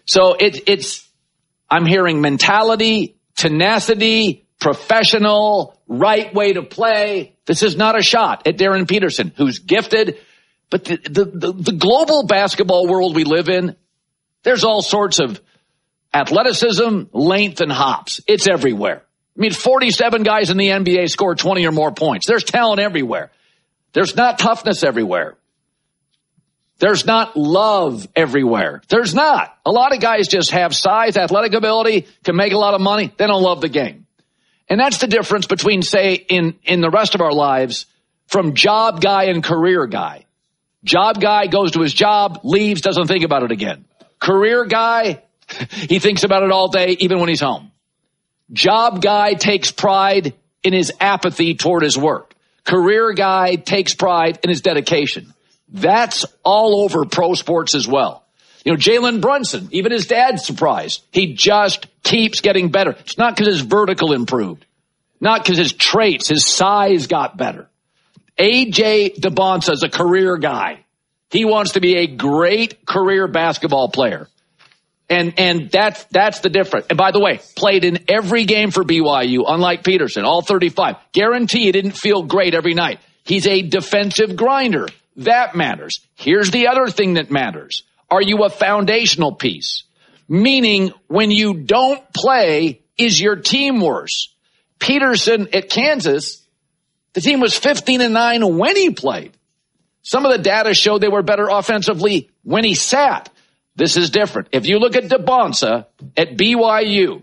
So I'm hearing mentality, tenacity, professional, right way to play. This is not a shot at Darren Peterson, who's gifted. But the global basketball world we live in, there's all sorts of athleticism, length, and hops. It's everywhere. I mean, 47 guys in the NBA score 20 or more points. There's talent everywhere. There's not toughness everywhere. There's not love everywhere. There's not. A lot of guys just have size, athletic ability, can make a lot of money. They don't love the game. And that's the difference between, say, in the rest of our lives, from job guy and career guy. Job guy goes to his job, leaves, doesn't think about it again. Career guy, he thinks about it all day, even when he's home. Job guy takes pride in his apathy toward his work. Career guy takes pride in his dedication. That's all over pro sports as well. You know, Jalen Brunson, even his dad's surprised. He just keeps getting better. It's not because his vertical improved. Not because his traits, his size got better. A.J. DeBonsa is a career guy. He wants to be a great career basketball player. And that's the difference. And by the way, played in every game for BYU, unlike Peterson, all 35. Guarantee he didn't feel great every night. He's a defensive grinder. That matters. Here's the other thing that matters. Are you a foundational piece? Meaning, when you don't play, is your team worse? Peterson at Kansas, the team was 15-9 when he played. Some of the data showed they were better offensively when he sat. This is different. If you look at DeBonsa at BYU,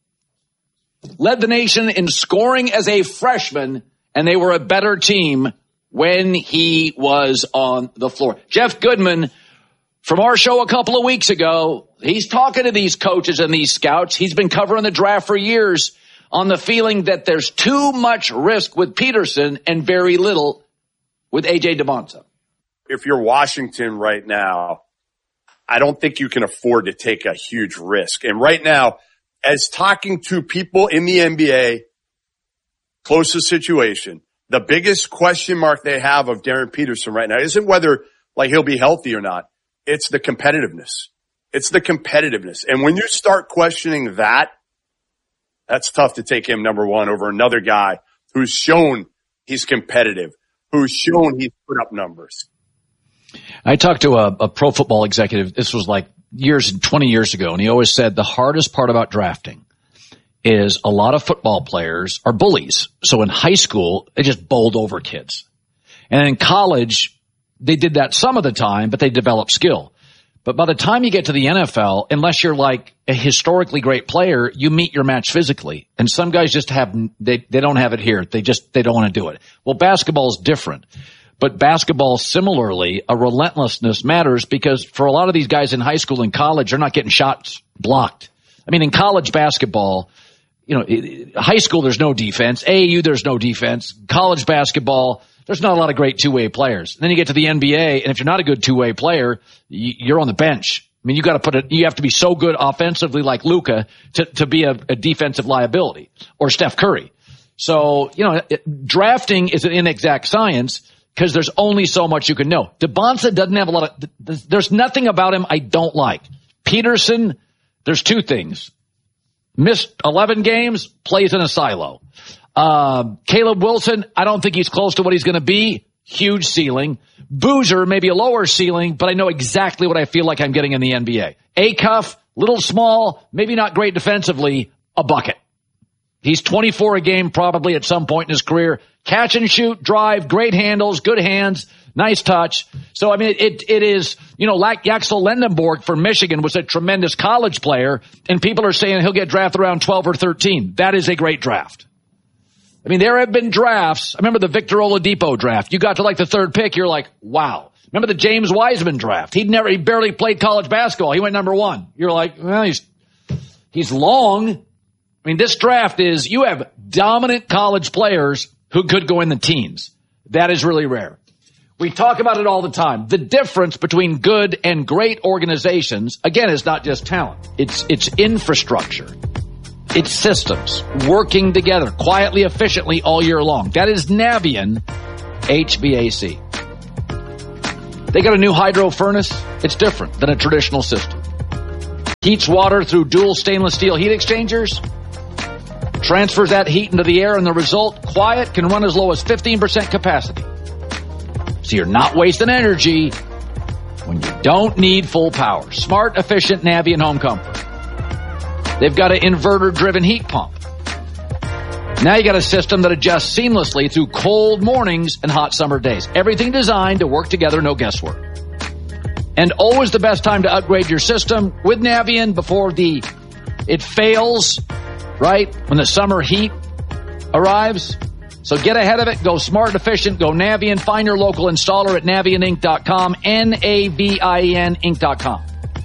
led the nation in scoring as a freshman, and they were a better team when he was on the floor. Jeff Goodman, from our show a couple of weeks ago, he's talking to these coaches and these scouts. He's been covering the draft for years on the feeling that there's too much risk with Peterson and very little with A.J. DeBonsa. If you're Washington right now, I don't think you can afford to take a huge risk. And right now, as talking to people in the NBA, closest situation, the biggest question mark they have of Darren Peterson right now isn't whether like he'll be healthy or not. It's the competitiveness. It's the competitiveness. And when you start questioning that, that's tough to take him number one over another guy who's shown he's competitive, who's shown he's put up numbers. I talked to a pro football executive. This was like 20 years ago. And he always said the hardest part about drafting is a lot of football players are bullies. So in high school, they just bowled over kids. And in college, they did that some of the time, but they developed skill. But by the time you get to the NFL, unless you're like a historically great player, you meet your match physically. And some guys just they don't have it here. They don't want to do it. Well, basketball is different. But basketball, similarly, a relentlessness matters because for a lot of these guys in high school and college, they're not getting shots blocked. I mean, in college basketball, you know, high school, there's no defense. AAU, there's no defense. College basketball, there's not a lot of great two-way players. And then you get to the NBA, and if you're not a good two-way player, you're on the bench. I mean, you have to be so good offensively like Luka to be a defensive liability, or Steph Curry. So, you know, drafting is an inexact science because there's only so much you can know. DeBonsa doesn't have a lot of, there's nothing about him I don't like. Peterson, there's two things. Missed 11 games, plays in a silo. Caleb Wilson, I don't think he's close to what he's going to be. Huge ceiling. Boozer, maybe a lower ceiling, but I know exactly what I feel like I'm getting in the NBA. Acuff, little small, maybe not great defensively, a bucket. He's 24 a game probably at some point in his career. Catch and shoot, drive, great handles, good hands, nice touch. So, I mean, it is, you know, like Axel Lendenborg for Michigan was a tremendous college player, and people are saying he'll get drafted around 12 or 13. That is a great draft. I mean, there have been drafts. I remember the Victor Oladipo draft. You got to like the third pick, you're like, wow. Remember the James Wiseman draft? He barely played college basketball. He went number one. You're like, well, he's long. I mean, this draft is, you have dominant college players who could go in the teens. That is really rare. We talk about it all the time. The difference between good and great organizations, again, is not just talent. It's infrastructure. It's systems working together quietly, efficiently all year long. That is Navien HVAC. They got a new hydro furnace. It's different than a traditional system. heats water through dual stainless steel heat exchangers, transfers that heat into the air, and the result, quiet, can run as low as 15% capacity. So you're not wasting energy when you don't need full power. Smart, efficient Navien home comfort. They've got an inverter-driven heat pump. Now you got a system that adjusts seamlessly through cold mornings and hot summer days. Everything designed to work together, no guesswork. And always the best time to upgrade your system with Navien before it fails, right? When the summer heat arrives. So get ahead of it. Go smart and efficient. Go Navien. Find your local installer at NavienInc.com. Navien Inc.com.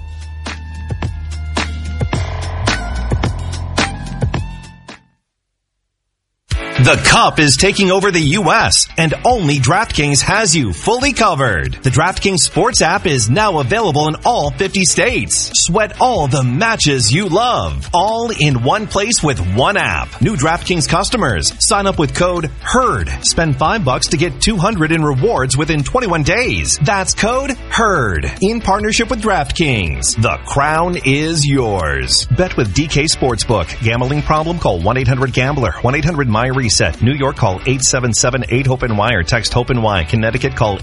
The Cup is taking over the U.S., and only DraftKings has you fully covered. The DraftKings Sports app is now available in all 50 states. Sweat all the matches you love, all in one place with one app. New DraftKings customers, sign up with code HERD. Spend $5 to get $200 in rewards within 21 days. That's code HERD. In partnership with DraftKings. The crown is yours. Bet with DK Sportsbook. Gambling problem? Call 1-800-GAMBLER. 1-800-MY-RESET. New York, call 877-8-HOPE-NY or text HOPE-NY. Connecticut, call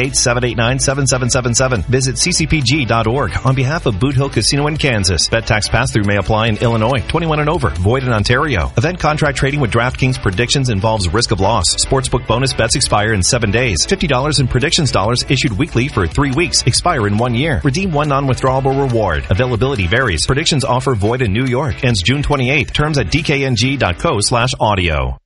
888-789-7777. Visit ccpg.org. On behalf of Boot Hill Casino in Kansas. Bet tax pass-through may apply in Illinois. 21 and over. Void in Ontario. Event contract trading with DraftKings predictions involves risk of loss. Sportsbook bonus bets expire in 7 days. $50 in predictions dollars issued weekly for 3 weeks. Expire in 1 year. Redeem one non-withdrawable reward. Availability varies. Predictions offer void in New York. Ends June 28th. Terms at dkng.co/audio.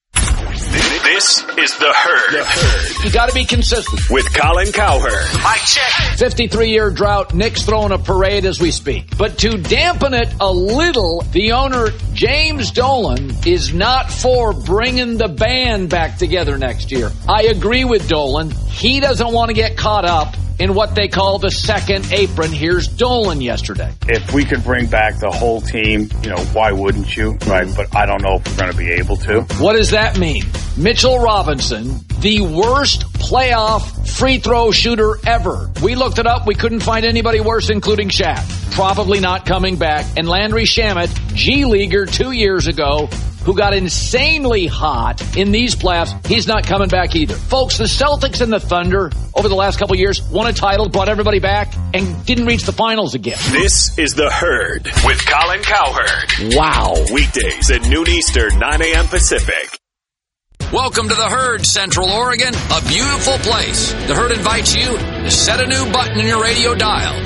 This is The Herd. You got to be consistent. With Colin Cowherd. Mic check. 53-year drought. Nick's throwing a parade as we speak. But to dampen it a little, the owner, James Dolan, is not for bringing the band back together next year. I agree with Dolan. He doesn't want to get caught up in what they call the second apron. Here's Dolan yesterday. If we could bring back the whole team, why wouldn't you? Right. But I don't know if we're going to be able to. What does that mean? Mitchell Robinson, the worst playoff free throw shooter ever. We looked it up. We couldn't find anybody worse, including Shaq. Probably not coming back. And Landry Shamet, G-Leaguer 2 years ago, who got insanely hot in these playoffs, he's not coming back either. Folks, the Celtics and the Thunder over the last couple of years won a title, brought everybody back, and didn't reach the finals again. This is The Herd with Colin Cowherd. Wow. Weekdays at noon Eastern, 9 a.m. Pacific. Welcome to The Herd, Central Oregon, a beautiful place. The Herd invites you to set a new button in your radio dial.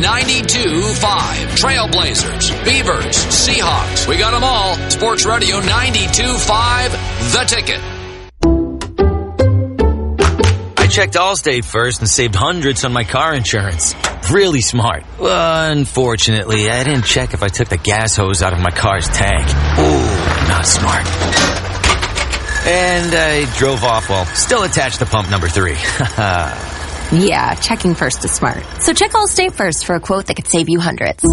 92.5. Trailblazers, Beavers, Seahawks. We got them all. Sports Radio 92.5, The Ticket. I checked Allstate first and saved hundreds on my car insurance. Really smart. Unfortunately, I didn't check if I took the gas hose out of my car's tank. Ooh, not smart. And I drove off while still attached to pump number 3. Yeah, checking first is smart. So check Allstate first for a quote that could save you hundreds.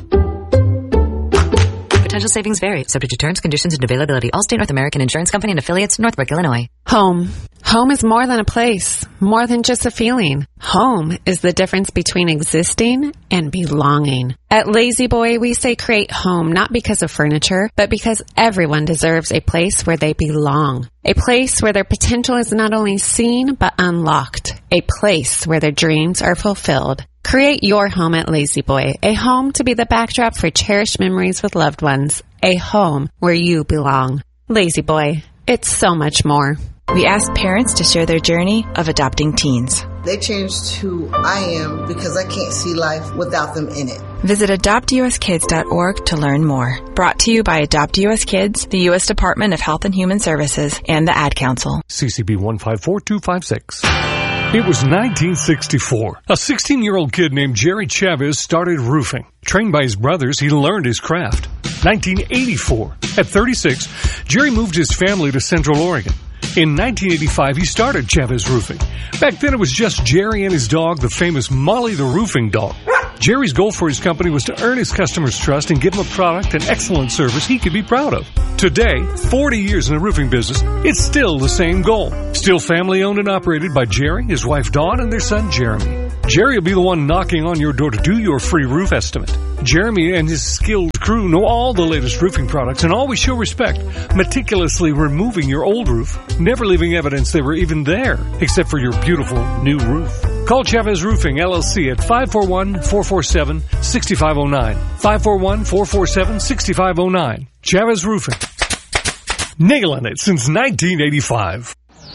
Potential savings vary, subject to terms, conditions, and availability. Allstate North American Insurance Company and affiliates, Northbrook, Illinois. Home. Home is more than a place, more than just a feeling. Home is the difference between existing and belonging. At Lazy Boy, we say create home not because of furniture, but because everyone deserves a place where they belong. A place where their potential is not only seen, but unlocked. A place where their dreams are fulfilled. Create your home at Lazy Boy, a home to be the backdrop for cherished memories with loved ones. A home where you belong. Lazy Boy, it's so much more. We asked parents to share their journey of adopting teens. They changed who I am because I can't see life without them in it. Visit AdoptUSKids.org to learn more. Brought to you by Adopt US Kids, the U.S. Department of Health and Human Services, and the Ad Council. CCB 154256. It was 1964. A 16-year-old kid named Jerry Chavez started roofing. Trained by his brothers, he learned his craft. 1984. At 36, Jerry moved his family to Central Oregon. In 1985, he started Chavez Roofing. Back then, it was just Jerry and his dog, the famous Molly the Roofing Dog. Jerry's goal for his company was to earn his customers' trust and give them a product and excellent service he could be proud of. Today, 40 years in the roofing business, it's still the same goal. Still family owned and operated by Jerry, his wife Dawn, and their son Jeremy. Jerry will be the one knocking on your door to do your free roof estimate. Jeremy and his skilled crew know all the latest roofing products and always show respect, meticulously removing your old roof, never leaving evidence they were even there, except for your beautiful new roof. Call Chavez Roofing, LLC at 541-447-6509. 541-447-6509. Chavez Roofing. Nailing it since 1985.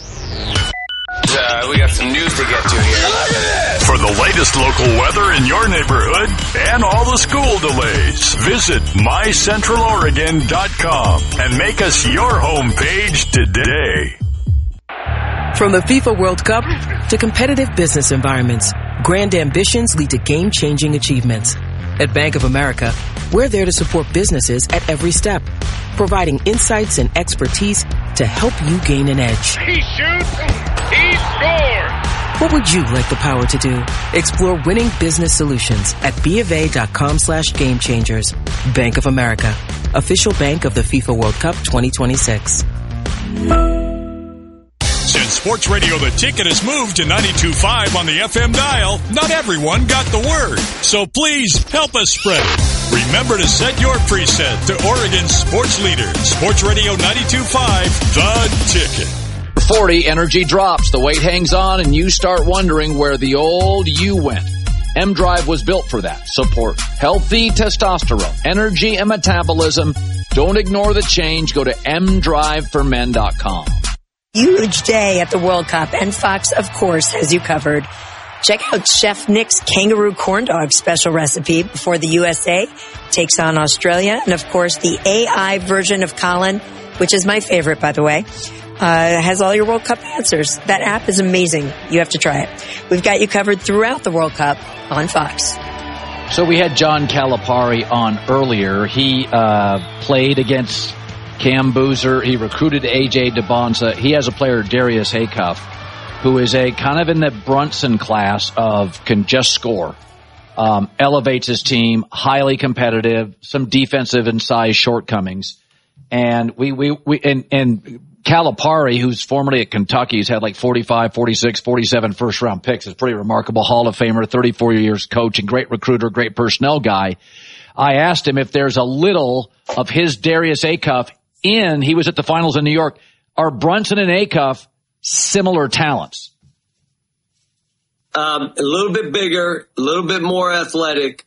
We got some news to get to here. For the latest local weather in your neighborhood and all the school delays, visit mycentraloregon.com and make us your homepage today. From the FIFA World Cup to competitive business environments, grand ambitions lead to game-changing achievements. At Bank of America, we're there to support businesses at every step, providing insights and expertise to help you gain an edge. He shoots, he scores! What would you like the power to do? Explore winning business solutions at BofA.com/gamechangers. Bank of America, official bank of the FIFA World Cup 2026. Since Sports Radio The Ticket has moved to 92.5 on the FM dial, not everyone got the word. So please help us spread it. Remember to set your preset to Oregon's sports leader, Sports Radio 92.5, The Ticket. 40, energy drops, the weight hangs on, and you start wondering where the old you went. M-Drive was built for that. Support healthy testosterone, energy, and metabolism. Don't ignore the change. Go to mdriveformen.com. Huge day at the World Cup, and Fox, of course, has you covered. Check out Chef Nick's kangaroo corn dog special recipe before the USA takes on Australia. And, of course, the AI version of Colin, which is my favorite, by the way, has all your World Cup answers. That app is amazing. You have to try it. We've got you covered throughout the World Cup on Fox. So we had John Calipari on earlier. He played against Cam Boozer. He recruited A.J. DeBonza. He has a player, Darius Acuff, who is a kind of in the Brunson class of can just score. Elevates his team, highly competitive, some defensive and size shortcomings. And and Calipari, who's formerly at Kentucky, has had like 45, 46, 47 first round picks. It's pretty remarkable. Hall of Famer, 34 years coach and great recruiter, great personnel guy. I asked him if there's a little of his Darius Acuff he was at the finals in New York. Are Brunson and Acuff similar talents? A little bit bigger, a little bit more athletic.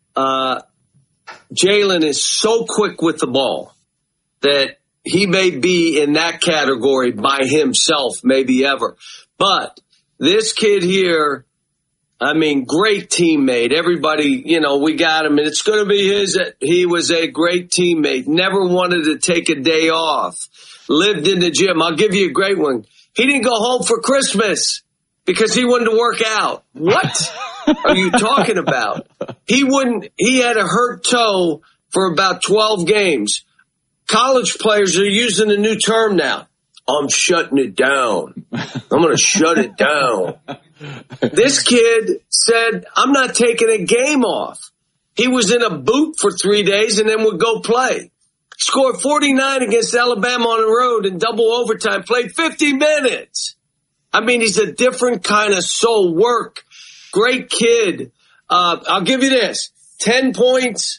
Jalen is so quick with the ball that he may be in that category by himself, maybe ever. But this kid here, I mean, great teammate. Everybody, we got him, and it's going to be he was a great teammate. Never wanted to take a day off. Lived in the gym. I'll give you a great one. He didn't go home for Christmas because he wanted to work out. What are you talking about? He had a hurt toe for about 12 games. College players are using a new term now. I'm shutting it down. I'm going to shut it down. This kid said, I'm not taking a game off. He was in a boot for 3 days and then would go play. Scored 49 against Alabama on the road in double overtime, played 50 minutes. I mean, he's a different kind of soul. Work. Great kid. I'll give you this. 18 points,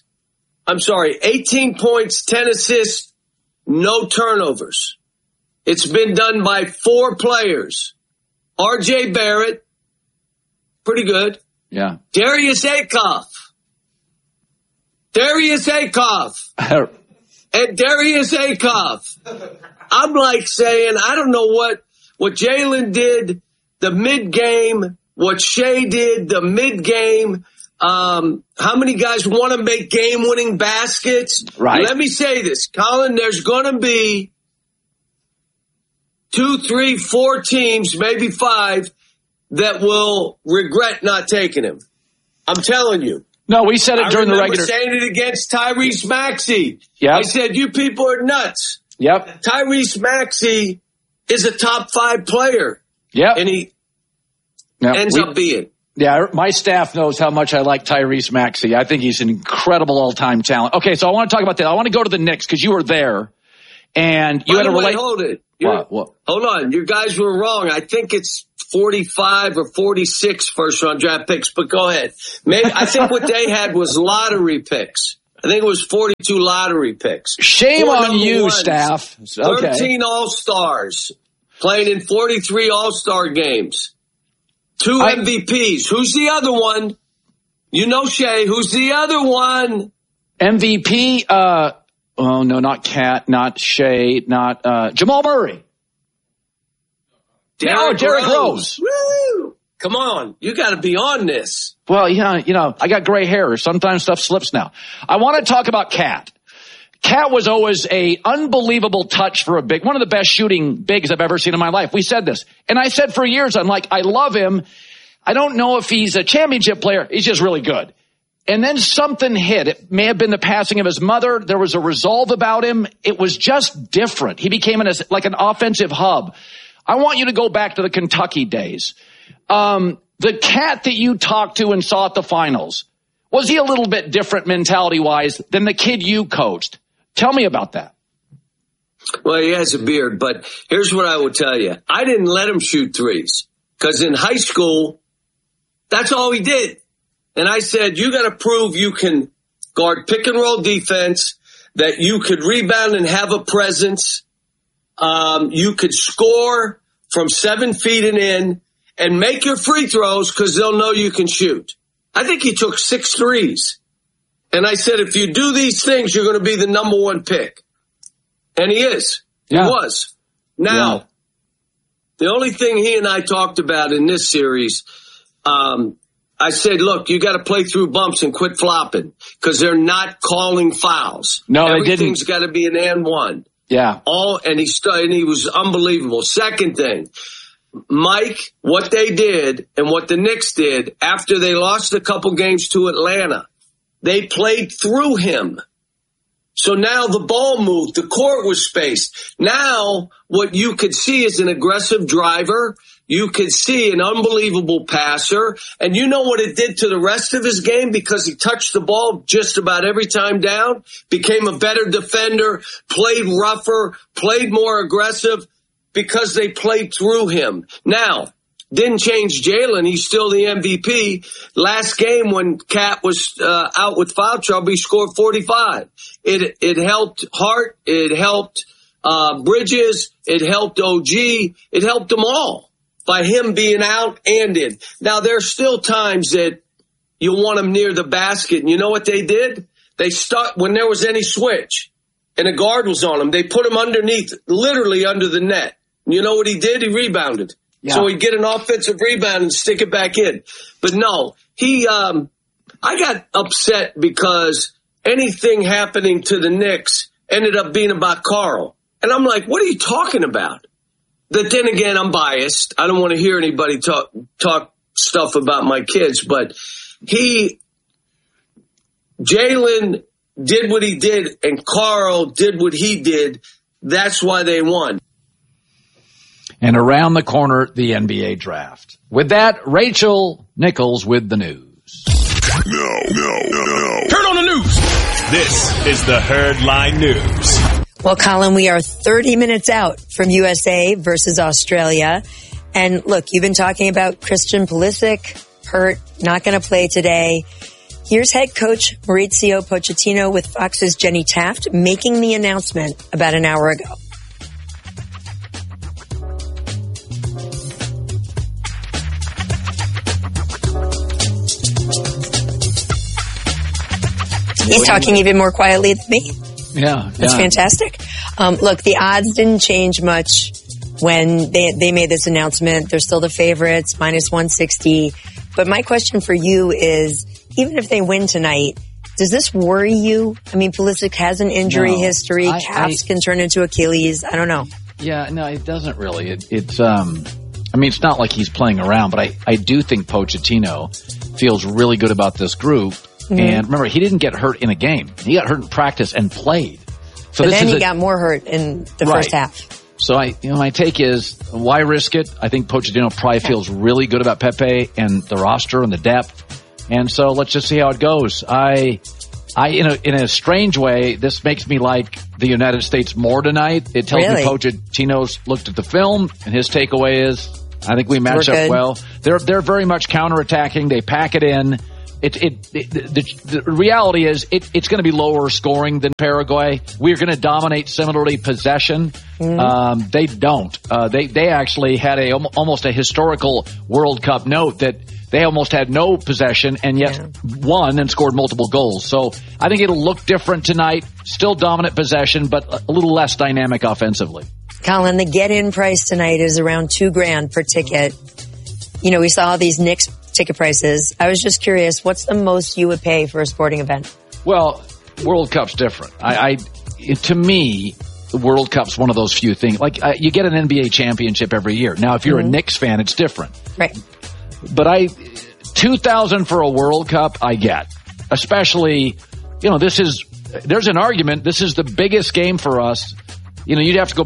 10 assists, no turnovers. It's been done by 4 players. R.J. Barrett, pretty good. Yeah. Darius Acuff. And Darius Acuff. I'm like saying, I don't know what Jalen did the mid-game, what Shea did the mid-game. How many guys want to make game-winning baskets? Right. Let me say this, Colin, there's going to be 2, 3, 4 teams, maybe 5, that will regret not taking him. I'm telling you. No, we said it during the regular. I remember saying it against Tyrese Maxey. Yep. I said, you people are nuts. Yep. Tyrese Maxey is a top 5 player. Yep. And he ends up being. Yeah, my staff knows how much I like Tyrese Maxey. I think he's an incredible all-time talent. Okay, so I want to talk about that. I want to go to the Knicks because you were there. And you had a Hold it. Hold on. You guys were wrong. I think it's 45 or 46 first-round draft picks, but go ahead. Maybe I think what they had was lottery picks. I think it was 42 lottery picks. Shame on you, staff. Okay. 13 All-Stars, playing in 43 All-Star games. 2 MVPs. Who's the other one? You know, Shay, who's the other one? MVP, oh, no, not Cat, not Shea, not Jamal Murray. Derrick Rose. Woo! Come on. You got to be on this. Well, yeah, I got gray hair. Sometimes stuff slips now. I want to talk about Cat. Cat was always a unbelievable touch for a big, one of the best shooting bigs I've ever seen in my life. We said this. And I said for years, I'm like, I love him. I don't know if he's a championship player. He's just really good. And then something hit. It may have been the passing of his mother. There was a resolve about him. It was just different. He became like an offensive hub. I want you to go back to the Kentucky days. The Cat that you talked to and saw at the finals, was he a little bit different mentality-wise than the kid you coached? Tell me about that. Well, he has a beard, but here's what I will tell you. I didn't let him shoot threes because in high school, that's all he did. And I said, you got to prove you can guard pick and roll defense, that you could rebound and have a presence. You could score from 7 feet and in and make your free throws because they'll know you can shoot. I think he took 6 threes. And I said, if you do these things, you're going to be the number 1 pick. And he is. Yeah. He was. Now, the only thing he and I talked about in this series, I said, look, you got to play through bumps and quit flopping because they're not calling fouls. No, they didn't. Everything's got to be an and one. Yeah. And he was unbelievable. Second thing, Mike, what they did and what the Knicks did after they lost a couple games to Atlanta, they played through him. So now the ball moved. The court was spaced. Now what you could see is an aggressive driver. You could see an unbelievable passer. And you know what it did to the rest of his game because he touched the ball just about every time down, became a better defender, played rougher, played more aggressive because they played through him. Now, didn't change Jalen. He's still the MVP. Last game when Cat was out with foul trouble, he scored 45. It helped Hart. It helped Bridges. It helped OG. It helped them all by him being out and in. Now, there's still times that you want him near the basket. And you know what they did? They stuck when there was any switch and a guard was on him. They put him underneath, literally under the net. And you know what he did? He rebounded. Yeah. So he'd get an offensive rebound and stick it back in. But no, I got upset because anything happening to the Knicks ended up being about Carl. And I'm like, what are you talking about? But then again, I'm biased. I don't want to hear anybody talk stuff about my kids, but Jalen did what he did and Carl did what he did. That's why they won. And around the corner, the NBA draft. With that, Rachel Nichols with the news. No. Turn on the news. This is the Herdline News. Well, Colin, we are 30 minutes out from USA versus Australia. And look, you've been talking about Christian Pulisic, hurt, not going to play today. Here's head coach Mauricio Pochettino with Fox's Jenny Taft making the announcement about an hour ago. He's talking even more quietly than me. Yeah. That's fantastic. Look, the odds didn't change much when they made this announcement. They're still the favorites, minus 160. But my question for you is, even if they win tonight, does this worry you? I mean, Pulisic has an injury history. Calves can turn into Achilles. I don't know. Yeah, no, it doesn't really. It's not like he's playing around, but I do think Pochettino feels really good about this group. Mm-hmm. And remember, he didn't get hurt in a game. He got hurt in practice and played. So but then he got more hurt in the first half. So my take is, why risk it? I think Pochettino probably feels really good about Pepe and the roster and the depth. And so let's just see how it goes. In a strange way, this makes me like the United States more tonight. It tells me Pochettino's looked at the film and his takeaway is, I think we match up well. They're very much counterattacking. They pack it in. The reality is it's going to be lower scoring than Paraguay. We're going to dominate similarly possession. They don't. They actually had almost a historical World Cup note that they almost had no possession and yet won and scored multiple goals. So I think it'll look different tonight. Still dominant possession, but a little less dynamic offensively. Colin, the get-in price tonight is around $2,000 per ticket. You know, we saw these Knicks ticket prices. I was just curious, what's the most you would pay for a sporting event? Well, World Cup's different. To me, the World Cup's one of those few things. Like, you get an NBA championship every year. Now, if you're a Knicks fan, it's different. Right. But $2,000 for a World Cup, I get. Especially, you know, there's an argument. This is the biggest game for us. You know, you'd have to go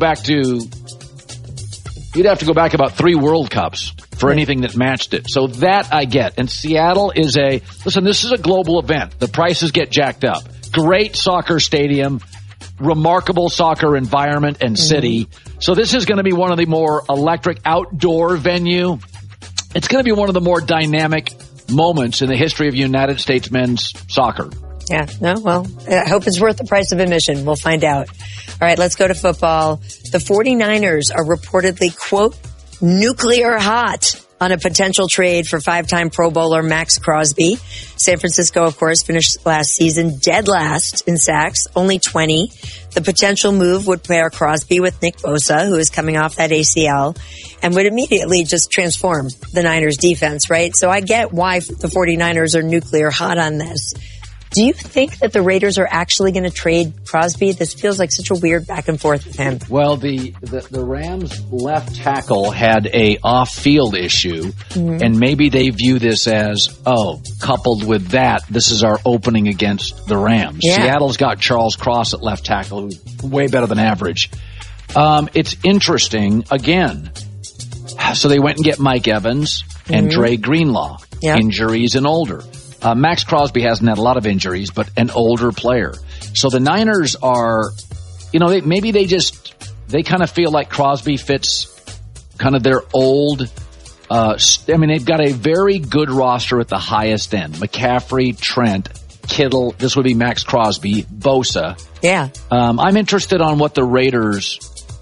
back about 3 World Cups for anything that matched it. So that I get. And Seattle is this is a global event. The prices get jacked up. Great soccer stadium, remarkable soccer environment and city. So this is going to be one of the more electric outdoor venue. It's going to be one of the more dynamic moments in the history of United States men's soccer. Yeah, no, well, I hope it's worth the price of admission. We'll find out. All right, let's go to football. The 49ers are reportedly, quote, nuclear hot on a potential trade for 5-time Pro Bowler Max Crosby. San Francisco, of course, finished last season dead last in sacks, only 20. The potential move would pair Crosby with Nick Bosa, who is coming off that ACL, and would immediately just transform the Niners defense, right? So I get why the 49ers are nuclear hot on this. Do you think that the Raiders are actually going to trade Crosby? This feels like such a weird back and forth with him. Well, the Rams left tackle had a off-field issue, and maybe they view this as, coupled with that, this is our opening against the Rams. Yeah. Seattle's got Charles Cross at left tackle, who's way better than average. It's interesting, again. So they went and get Mike Evans and Dre Greenlaw. Yep. Injuries and older. Max Crosby hasn't had a lot of injuries, but an older player. So the Niners are, you know, they kind of feel like Crosby fits kind of their old, they've got a very good roster at the highest end. McCaffrey, Trent, Kittle, this would be Max Crosby, Bosa. Yeah. I'm interested on what the Raiders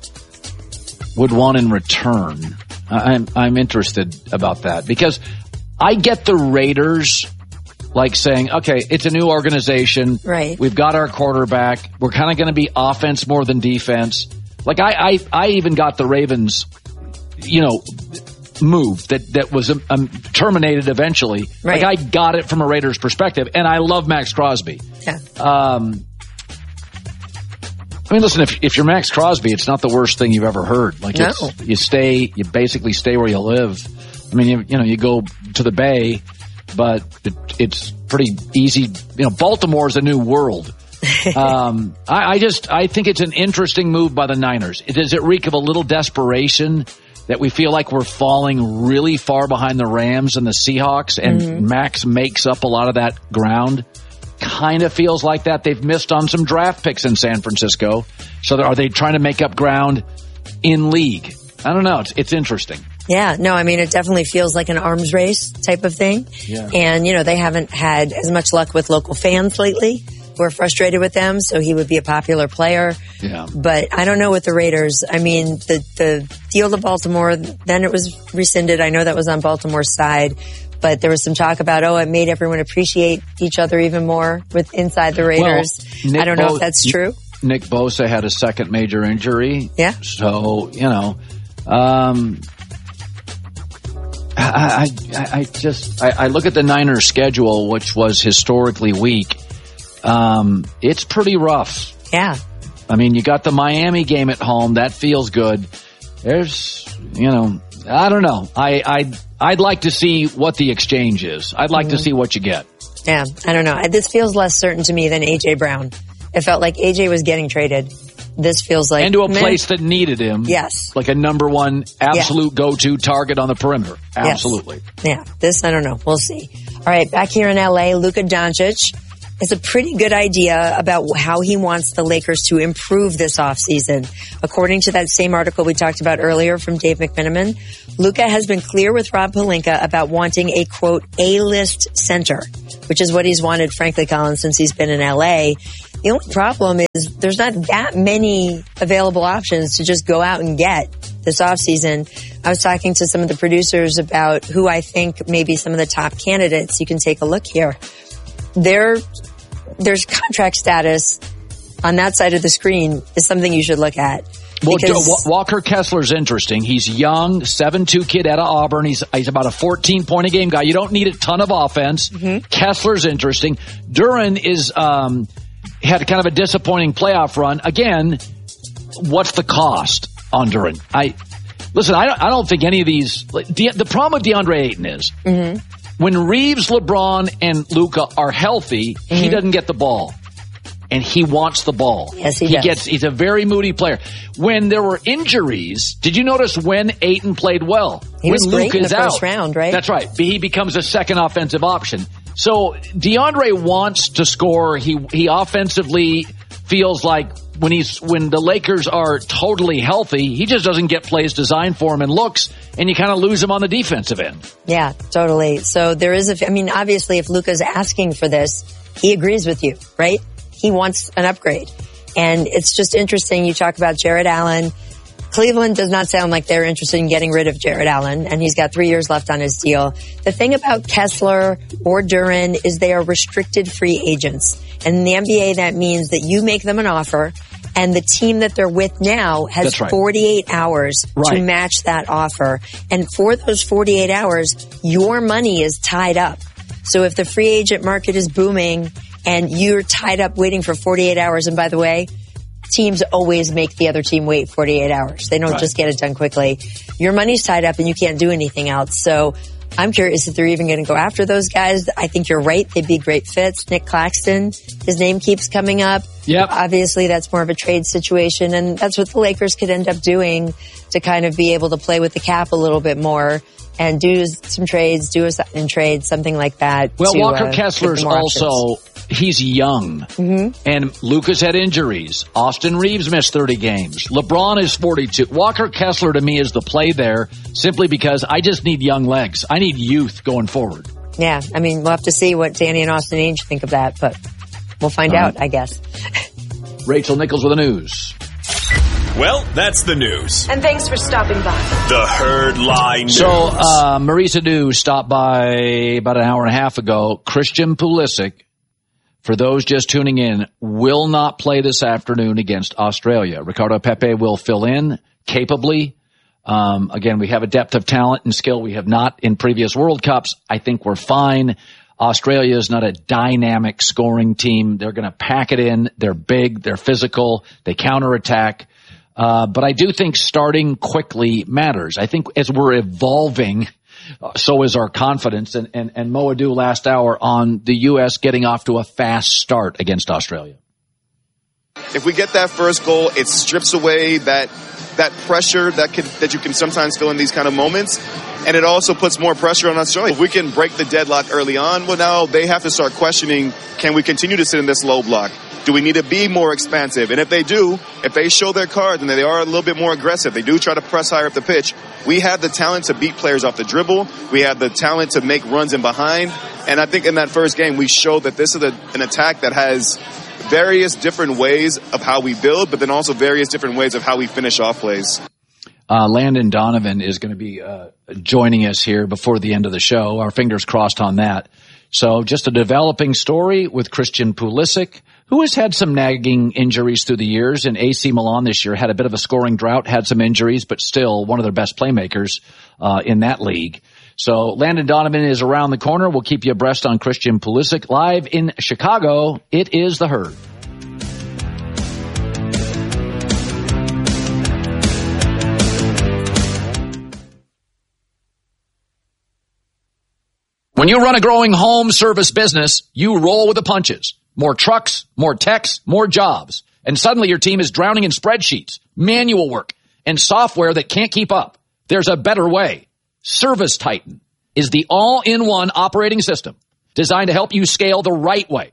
would want in return. I'm interested about that because I get the Raiders like saying, okay, it's a new organization. Right. We've got our quarterback. We're kind of going to be offense more than defense. Like I even got the Ravens, you know, move that was terminated eventually. Right. Like I got it from a Raiders perspective, and I love Max Crosby. Yeah. I mean, listen, if you're Max Crosby, it's not the worst thing you've ever heard. Like you basically stay where you live. I mean, you go to the Bay, but it's pretty easy. You know, Baltimore is a new world. I think it's an interesting move by the Niners. Does it reek of a little desperation that we feel like we're falling really far behind the Rams and the Seahawks, and Max makes up a lot of that ground? Kind of feels like that. They've missed on some draft picks in San Francisco. So are they trying to make up ground in league? I don't know. It's interesting. Yeah, no, I mean, it definitely feels like an arms race type of thing. Yeah. And, you know, they haven't had as much luck with local fans lately. We're frustrated with them, so he would be a popular player. Yeah. But I don't know with the Raiders. I mean, the deal to Baltimore, then it was rescinded. I know that was on Baltimore's side. But there was some talk about, it made everyone appreciate each other even more with inside the Raiders. Well, I don't know if that's true. Nick Bosa had a second major injury. Yeah. So, you know, I look at the Niners schedule, which was historically weak. It's pretty rough. Yeah. I mean, you got the Miami game at home. That feels good. There's, you know, I don't know. I'd like to see what the exchange is. I'd like to see what you get. Yeah, I don't know. This feels less certain to me than A.J. Brown. It felt like A.J. was getting traded. This feels like... And to a place that needed him. Yes. Like a number one absolute go-to target on the perimeter. Absolutely. Yes. Yeah, this, I don't know. We'll see. All right, back here in L.A., Luka Doncic has a pretty good idea about how he wants the Lakers to improve this offseason. According to that same article we talked about earlier from Dave McMenamin, Luka has been clear with Rob Pelinka about wanting a, quote, A-list center, which is what he's wanted, frankly, Colin, since he's been in L.A. The only problem is there's not that many available options to just go out and get this offseason. I was talking to some of the producers about who I think may be some of the top candidates. You can take a look here. There's contract status on that side of the screen is something you should look at. Well, Walker Kessler's interesting. He's young, 7'2" kid out of Auburn. He's about a 14-point-a-game guy. You don't need a ton of offense. Mm-hmm. Kessler's interesting. Duren is had kind of a disappointing playoff run. Again, what's the cost on Duren? I don't think any of these. The problem with DeAndre Ayton is when Reeves, LeBron, and Luka are healthy, he doesn't get the ball. And he wants the ball. Yes, he does. He's a very moody player. When there were injuries, did you notice when Ayton played well? He was great in the first out, round, right? That's right. He becomes a second offensive option. So DeAndre wants to score. He offensively feels like when the Lakers are totally healthy, he just doesn't get plays designed for him and looks, and you kind of lose him on the defensive end. Yeah, totally. So there is obviously if Luka's asking for this, he agrees with you, right? He wants an upgrade. And it's just interesting. You talk about Jared Allen. Cleveland does not sound like they're interested in getting rid of Jared Allen, and he's got 3 years left on his deal. The thing about Kessler or Duren is they are restricted free agents. And in the NBA, that means that you make them an offer, and the team that they're with now has 48 hours to match that offer. And for those 48 hours, your money is tied up. So if the free agent market is booming and you're tied up waiting for 48 hours, and by the way, teams always make the other team wait 48 hours. They don't just get it done quickly. Your money's tied up and you can't do anything else. So I'm curious if they're even going to go after those guys. I think you're right. They'd be great fits. Nick Claxton, his name keeps coming up. Yep. Obviously, that's more of a trade situation, and that's what the Lakers could end up doing to kind of be able to play with the cap a little bit more and do some trades, do a sign trade, something like that. Well, Walker Kessler's also, he's young. And Luka's had injuries. Austin Reeves missed 30 games. LeBron is 42. Walker Kessler to me is the play there simply because I just need young legs. I need youth going forward. Yeah, we'll have to see what Danny and Austin Ainge think of that, but we'll find out, I guess. Rachel Nichols with the news. Well, that's the news. And thanks for stopping by. The Herd Lie News. So, Marisa News stopped by about an hour and a half ago. Christian Pulisic, for those just tuning in, will not play this afternoon against Australia. Ricardo Pepe will fill in capably. Again, we have a depth of talent and skill we have not in previous World Cups. I think we're fine. Australia is not a dynamic scoring team. They're going to pack it in. They're big. They're physical. They counterattack. But I do think starting quickly matters. I think as we're evolving, so is our confidence. And Mo Adu last hour on the U.S. getting off to a fast start against Australia. If we get that first goal, it strips away that pressure that you can sometimes feel in these kind of moments. And it also puts more pressure on Australia. If we can break the deadlock early on, well, now they have to start questioning, can we continue to sit in this low block? Do we need to be more expansive? And if they do, if they show their cards and they are a little bit more aggressive, they do try to press higher up the pitch, we have the talent to beat players off the dribble. We have the talent to make runs in behind. And I think in that first game, we showed that this is an attack that has various different ways of how we build, but then also various different ways of how we finish off plays. Landon Donovan is going to be joining us here before the end of the show. Our fingers crossed on that. So just a developing story with Christian Pulisic, who has had some nagging injuries through the years. And AC Milan this year had a bit of a scoring drought, had some injuries, but still one of their best playmakers in that league. So Landon Donovan is around the corner. We'll keep you abreast on Christian Pulisic. Live in Chicago, it is The Herd. When you run a growing home service business, you roll with the punches. More trucks, more techs, more jobs. And suddenly your team is drowning in spreadsheets, manual work, and software that can't keep up. There's a better way. Service Titan is the all-in-one operating system designed to help you scale the right way.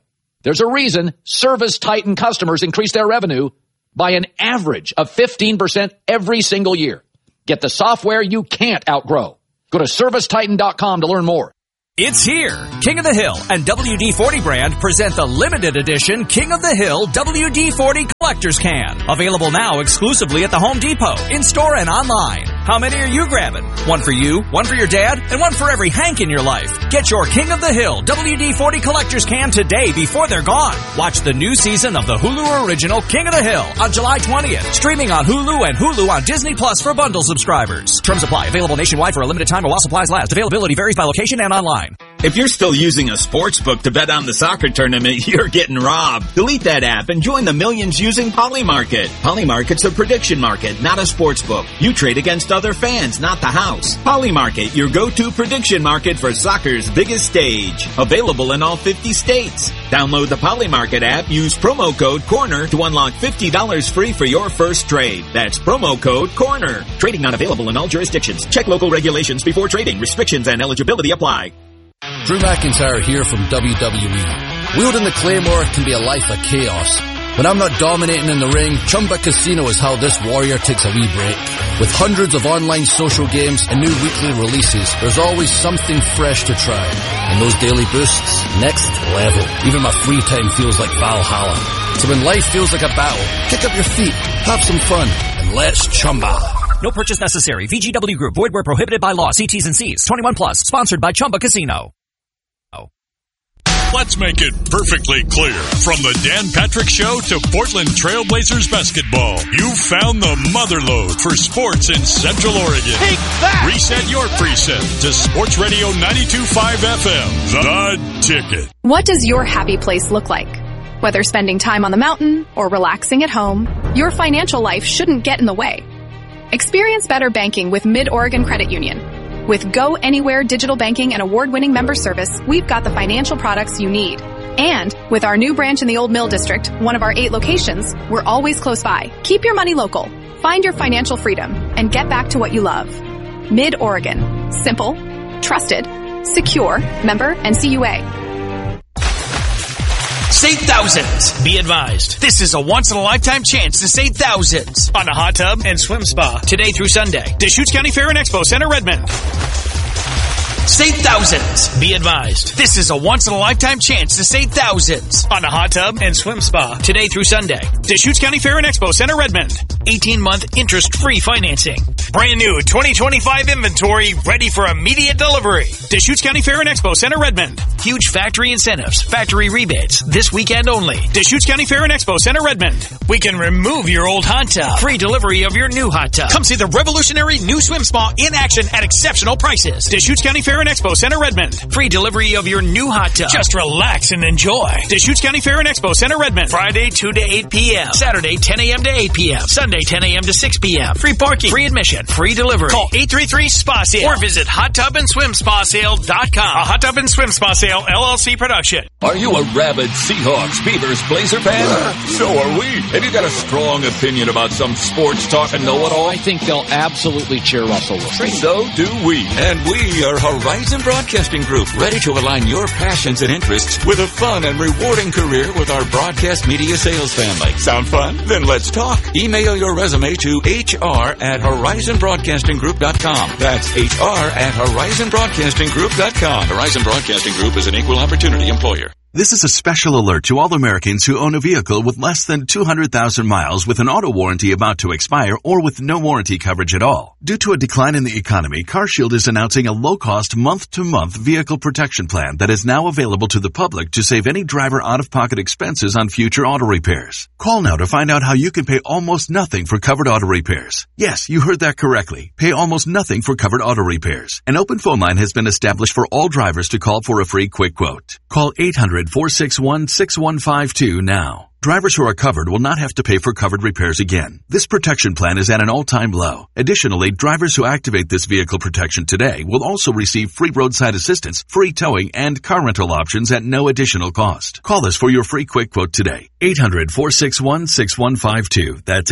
There's a reason Service Titan customers increase their revenue by an average of 15% every single year. Get the software you can't outgrow. Go to ServiceTitan.com to learn more. It's here. King of the Hill and WD-40 brand present the limited edition King of the Hill WD-40 Collector's Can. Available now exclusively at the Home Depot, in-store and online. How many are you grabbing? One for you, one for your dad, and one for every Hank in your life. Get your King of the Hill WD-40 Collector's Can today before they're gone. Watch the new season of the Hulu original King of the Hill on July 20th. Streaming on Hulu and Hulu on Disney Plus for bundle subscribers. Terms apply. Available nationwide for a limited time while supplies last. Availability varies by location and online. If you're still using a sports book to bet on the soccer tournament, you're getting robbed. Delete that app and join the millions using Polymarket. Polymarket's a prediction market, not a sports book. You trade against other fans, not the house. Polymarket, your go-to prediction market for soccer's biggest stage. Available in all 50 states. Download the Polymarket app, use promo code CORNER to unlock $50 free for your first trade. That's promo code CORNER. Trading not available in all jurisdictions. Check local regulations before trading. Restrictions and eligibility apply. Drew McIntyre here from WWE. Wielding the Claymore can be a life of chaos. When I'm not dominating in the ring, Chumba Casino is how this warrior takes a wee break. With hundreds of online social games and new weekly releases, there's always something fresh to try. And those daily boosts, next level. Even my free time feels like Valhalla. So when life feels like a battle, kick up your feet, have some fun, and let's Chumba. No purchase necessary. VGW Group. Void where prohibited by law. See T's and C's. 21 plus. Sponsored by Chumba Casino. Let's make it perfectly clear. From the Dan Patrick Show to Portland Trailblazers basketball, you found the motherlode for sports in Central Oregon. Take that! Reset your preset to Sports Radio 92.5 FM. The Ticket. What does your happy place look like? Whether spending time on the mountain or relaxing at home, your financial life shouldn't get in the way. Experience better banking with Mid-Oregon Credit Union. With Go Anywhere digital banking and award-winning member service, we've got the financial products you need. And with our new branch in the Old Mill District, one of our 8 locations, we're always close by. Keep your money local. Find your financial freedom and get back to what you love. Mid-Oregon. Simple, trusted, secure, member NCUA. Save thousands. Be advised, this is a once-in-a-lifetime chance to save thousands on a hot tub and swim spa today through Sunday. Deschutes County Fair and Expo Center, Redmond. Save thousands. Be advised, this is a once-in-a-lifetime chance to save thousands on a hot tub and swim spa today through Sunday. Deschutes County Fair and Expo Center, Redmond. 18-month interest-free financing. Brand new 2025 inventory ready for immediate delivery. Deschutes County Fair and Expo Center, Redmond. Huge factory incentives, factory rebates this weekend only. Deschutes County Fair and Expo Center, Redmond. We can remove your old hot tub. Free delivery of your new hot tub. Come see the revolutionary new swim spa in action at exceptional prices. Deschutes County Fair and Expo Center, Redmond. Free delivery of your new hot tub. Just relax and enjoy. Deschutes County Fair and Expo Center, Redmond. Friday 2 to 8 p.m. Saturday 10 a.m. to 8 p.m. Sunday 10 a.m. to 6 p.m. Free parking, free admission, free delivery. Call 833-SPA-SALE or visit HotTubAndSwimSpaSale.com. A Hot Tub and Swim Spa Sale LLC production. Are you a rabid Seahawks, Beavers, Blazer fan? So are we. Have you got a strong opinion about some sports talk and know-it-all? I think they'll absolutely cheer Russell Wilson. So do we. And we are Horizon Broadcasting Group, ready to align your passions and interests with a fun and rewarding career with our broadcast media sales family. Sound fun? Then let's talk. Email your resume to HR@HorizonBroadcastingGroup.com. That's HR@HorizonBroadcastingGroup.com. Horizon Broadcasting Group is an equal opportunity employer. This is a special alert to all Americans who own a vehicle with less than 200,000 miles with an auto warranty about to expire or with no warranty coverage at all. Due to a decline in the economy, CarShield is announcing a low-cost month-to-month vehicle protection plan that is now available to the public to save any driver out-of-pocket expenses on future auto repairs. Call now to find out how you can pay almost nothing for covered auto repairs. Yes, you heard that correctly. Pay almost nothing for covered auto repairs. An open phone line has been established for all drivers to call for a free quick quote. Call 800-461-6152 now. Drivers who are covered will not have to pay for covered repairs again. This protection plan is at an all-time low. Additionally, drivers who activate this vehicle protection today will also receive free roadside assistance, free towing, and car rental options at no additional cost. Call us for your free quick quote today. 800-461-6152. That's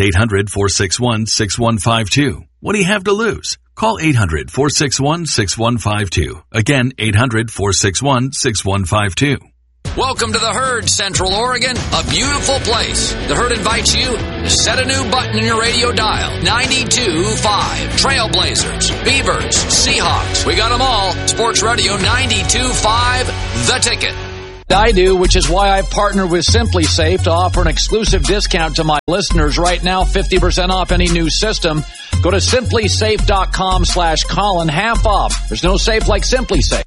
800-461-6152. What do you have to lose? Call 800-461-6152. Again, 800-461-6152. Welcome to the Herd, Central Oregon, a beautiful place. The Herd invites you to set a new button in your radio dial. 92.5. Trailblazers, Beavers, Seahawks. We got them all. Sports Radio 92.5, The Ticket. I do, which is why I've partnered with Simply Safe to offer an exclusive discount to my listeners right now, 50% off any new system. Go to simplysafe.com/Colin, half off. There's no safe like Simply Safe.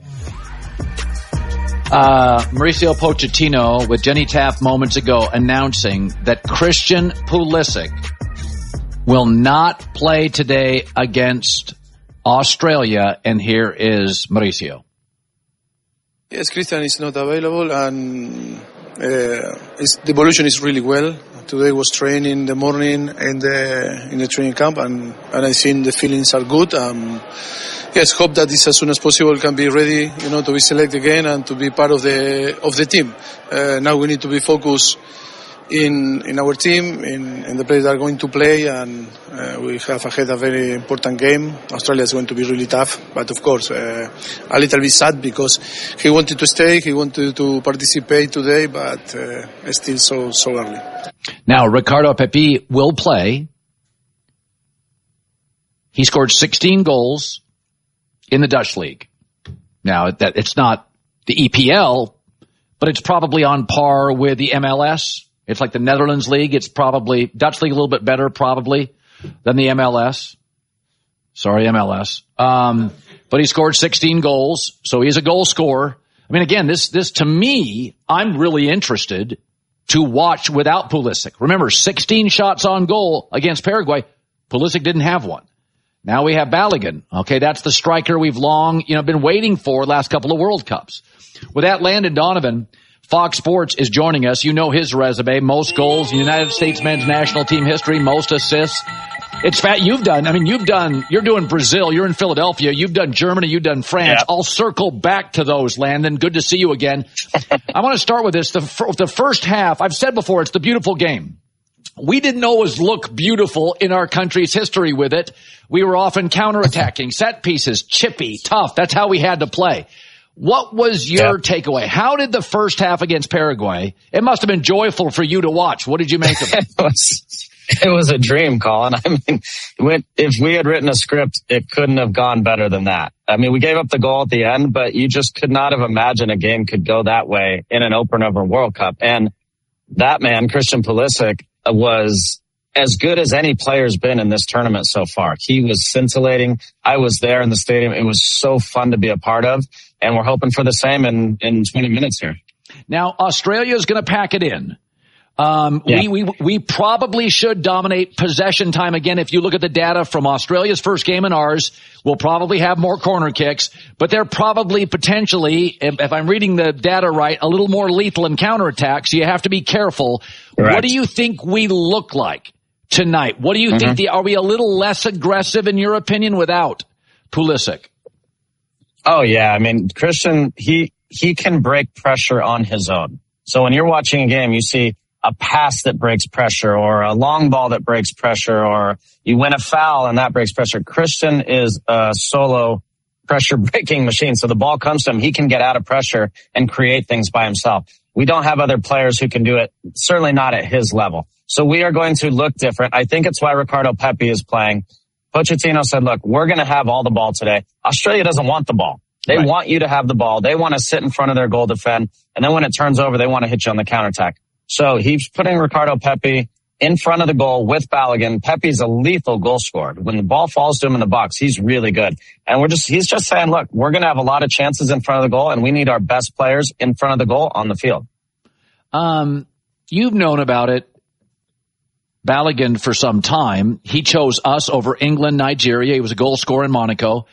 Mauricio Pochettino with Jenny Taft moments ago announcing that Christian Pulisic will not play today against Australia, and here is Mauricio. Yes, Christian is not available, and the evolution is really well. Today was training in the morning in the training camp, and I think the feelings are good. Yes, hope that this as soon as possible can be ready, to be selected again and to be part of the team. Now we need to be focused in our team, in the players that are going to play, and we have ahead a very important game. Australia is going to be really tough, but of course a little bit sad because he wanted to stay, he wanted to participate today, but it's still so early. Now Ricardo Pepi will play. He scored 16 goals in the Dutch League. Now that it's not the EPL, but it's probably on par with the MLS. It's like the Netherlands League. It's probably Dutch League a little bit better, probably, than the MLS. Sorry, MLS. But he scored 16 goals, so he's a goal scorer. I mean, again, this to me, I'm really interested to watch without Pulisic. Remember, 16 shots on goal against Paraguay. Pulisic didn't have one. Now we have Balogun. Okay, that's the striker we've long, been waiting for last couple of World Cups. With that, Landon Donovan, Fox Sports, is joining us. You know his resume. Most goals in the United States men's national team history, most assists. It's fat. You're doing Brazil. You're in Philadelphia. You've done Germany. You've done France. Yeah. I'll circle back to those, Landon. Good to see you again. I want to start with this. The first half, I've said before, it's the beautiful game. We didn't always look beautiful in our country's history with it. We were often counterattacking, set pieces, chippy, tough. That's how we had to play. What was your takeaway? How did the first half against Paraguay? It must have been joyful for you to watch. What did you make of it? It was a dream, Colin. I mean, if we had written a script, it couldn't have gone better than that. I mean, we gave up the goal at the end, but you just could not have imagined a game could go that way in an opener of a World Cup. And that man, Christian Pulisic, was as good as any player's been in this tournament so far. He was scintillating. I was there in the stadium. It was so fun to be a part of. And we're hoping for the same in 20 minutes here. Now, Australia is going to pack it in. We probably should dominate possession time again. If you look at the data from Australia's first game and ours, we'll probably have more corner kicks, but they're probably potentially, if I'm reading the data right, a little more lethal in counterattacks. So you have to be careful. Correct. What do you think we look like tonight? What do you think? Are we a little less aggressive in your opinion without Pulisic? Oh yeah. I mean, Christian, he can break pressure on his own. So when you're watching a game, you see a pass that breaks pressure or a long ball that breaks pressure, or you win a foul and that breaks pressure. Christian is a solo pressure breaking machine. So the ball comes to him. He can get out of pressure and create things by himself. We don't have other players who can do it, certainly not at his level. So we are going to look different. I think it's why Ricardo Pepi is playing. Pochettino said, look, we're going to have all the ball today. Australia doesn't want the ball. They want you to have the ball. They want to sit in front of their goal, defend. And then when it turns over, they want to hit you on the counterattack. So he's putting Ricardo Pepi in front of the goal with Balogun. Pepi's a lethal goal scorer. When the ball falls to him in the box, he's really good. And he's just saying, look, we're going to have a lot of chances in front of the goal, and we need our best players in front of the goal on the field. You've known about it, Balogun, for some time. He chose us over England, Nigeria. He was a goal scorer in Monaco.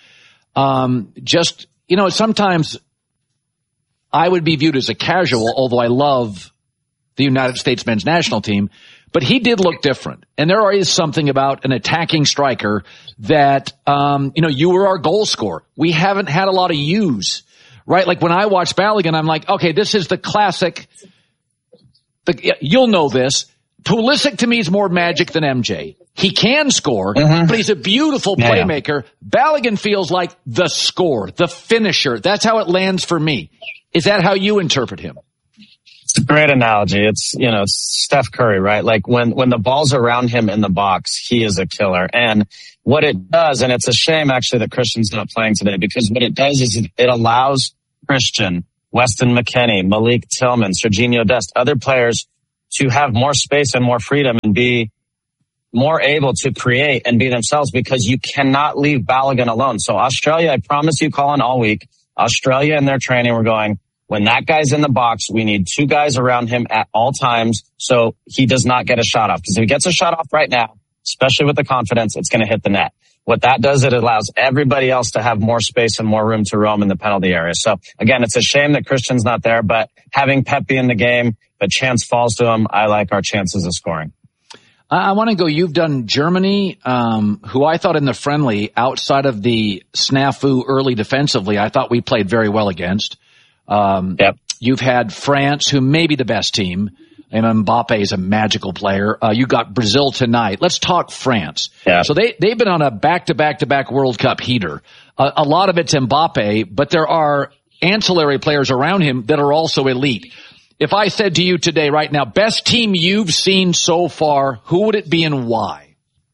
Sometimes I would be viewed as a casual, although I love the United States men's national team, but he did look different. And there is something about an attacking striker that, you were our goal scorer. We haven't had a lot of yous, right? Like when I watch Balogun, I'm like, okay, this is the classic. You'll know this. Pulisic to me is more magic than MJ. He can score, but he's a beautiful playmaker. Balogun feels like the scorer, the finisher. That's how it lands for me. Is that how you interpret him? It's a great analogy. It's Steph Curry, right? Like when the ball's around him in the box, he is a killer. And what it does, and it's a shame actually that Christian's not playing today, because what it does is it allows Christian, Weston McKennie, Malik Tillman, Serginho Dest, other players to have more space and more freedom and be more able to create and be themselves, because you cannot leave Balogun alone. So Australia, I promise you, Colin, all week, Australia in their training, we're going, when that guy's in the box, we need 2 guys around him at all times so he does not get a shot off. Because if he gets a shot off right now, especially with the confidence, it's going to hit the net. What that does, it allows everybody else to have more space and more room to roam in the penalty area. So again, it's a shame that Christian's not there, but having Pepe in the game, the chance falls to him. I like our chances of scoring. I want to go, you've done Germany, who I thought in the friendly, outside of the snafu early defensively, I thought we played very well against. You've had France, who may be the best team, and Mbappe is a magical player. You got Brazil tonight. Let's talk France. Yeah. So they've been on a back-to-back-to-back World Cup heater. A lot of it's Mbappe, but there are ancillary players around him that are also elite. If I said to you today, right now, best team you've seen so far, who would it be and why?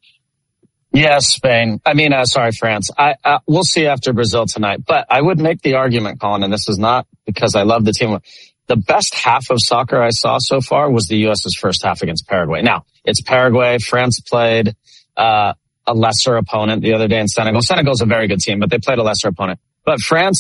Yes, Spain. France. We'll see after Brazil tonight. But I would make the argument, Colin, and this is not because I love the team. The best half of soccer I saw so far was the U.S.'s first half against Paraguay. Now, it's Paraguay. France played a lesser opponent the other day in Senegal. Senegal's a very good team, but they played a lesser opponent. But France,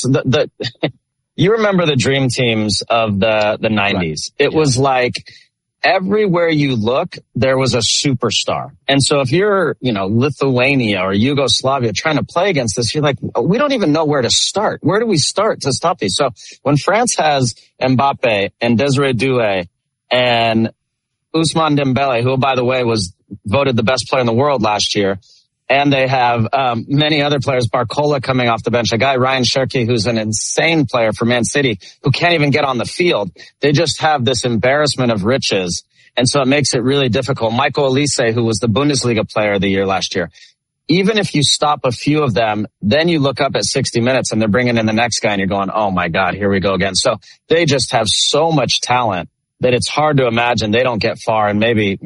you remember the dream teams of the 90s. Right. It was like everywhere you look, there was a superstar. And so if you're, Lithuania or Yugoslavia trying to play against this, you're like, we don't even know where to start. Where do we start to stop these? So when France has Mbappe and Desiree Doué and Ousmane Dembele, who, by the way, was voted the best player in the world last year, and they have many other players, Barcola coming off the bench, a guy, Ryan Cherki, who's an insane player for Man City, who can't even get on the field. They just have this embarrassment of riches. And so it makes it really difficult. Michael Olise, who was the Bundesliga player of the year last year. Even if you stop a few of them, then you look up at 60 minutes and they're bringing in the next guy and you're going, oh my God, here we go again. So they just have so much talent that it's hard to imagine they don't get far, and maybe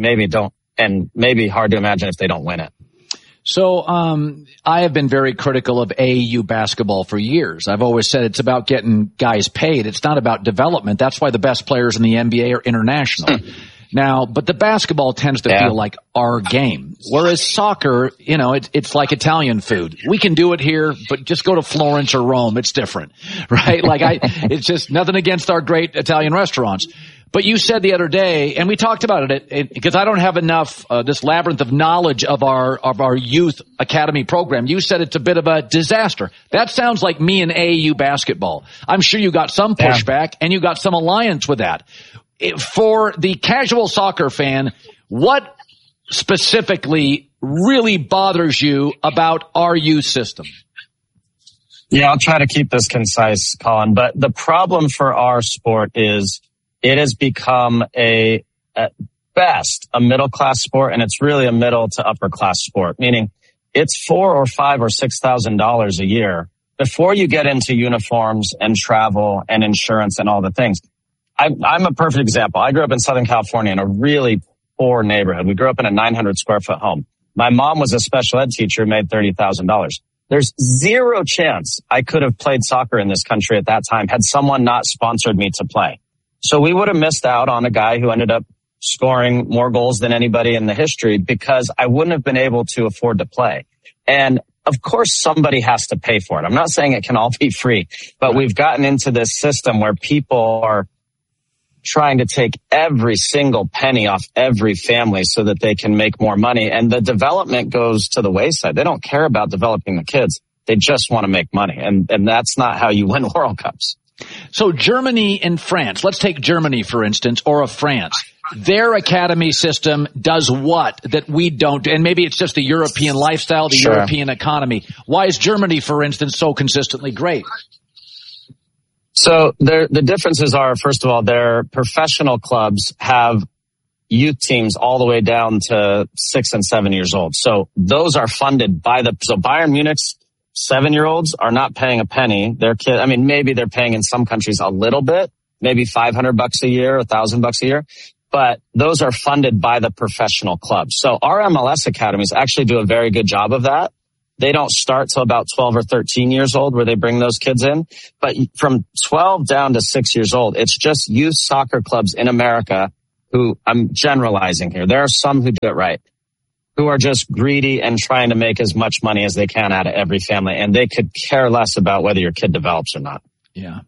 hard to imagine if they don't win it. So, I have been very critical of AAU basketball for years. I've always said it's about getting guys paid. It's not about development. That's why the best players in the NBA are international. Now, but the basketball tends to feel like our game. Whereas soccer, it's like Italian food. We can do it here, but just go to Florence or Rome. It's different, right? It's just nothing against our great Italian restaurants. But you said the other day, and we talked about it, because I don't have enough, this labyrinth of knowledge of our youth academy program. You said it's a bit of a disaster. That sounds like me and AAU basketball. I'm sure you got some pushback and you got some alliance with that. For the casual soccer fan, what specifically really bothers you about our youth system? Yeah, I'll try to keep this concise, Colin. But the problem for our sport is it has become at best a middle-class sport, and it's really a middle to upper-class sport, meaning it's $4,000 or $5,000 or $6,000 a year before you get into uniforms and travel and insurance and all the things. I'm a perfect example. I grew up in Southern California in a really poor neighborhood. We grew up in a 900 square foot home. My mom was a special ed teacher who made $30,000. There's zero chance I could have played soccer in this country at that time had someone not sponsored me to play. So we would have missed out on a guy who ended up scoring more goals than anybody in the history because I wouldn't have been able to afford to play. And of course, somebody has to pay for it. I'm not saying it can all be free, but we've gotten into this system where people are trying to take every single penny off every family so that they can make more money. And the development goes to the wayside. They don't care about developing the kids. They just want to make money. And that's not how you win World Cups. So Germany and France, let's take Germany, for instance, or France. Their academy system does what that we don't? And maybe it's just the European lifestyle, the European economy. Why is Germany, for instance, so consistently great? So the differences are, first of all, their professional clubs have youth teams all the way down to 6 and 7 years old. So those are funded by so Bayern Munich's 7-year-olds are not paying a penny. Their kid, I mean, maybe they're paying in some countries a little bit, maybe $500 a year, $1,000 a year, but those are funded by the professional clubs. So our MLS academies actually do a very good job of that. They don't start till about 12 or 13 years old where they bring those kids in. But from 12 down to 6 years old, it's just youth soccer clubs in America who, I'm generalizing here. There are some who do it right, who are just greedy and trying to make as much money as they can out of every family. And they could care less about whether your kid develops or not. Yeah.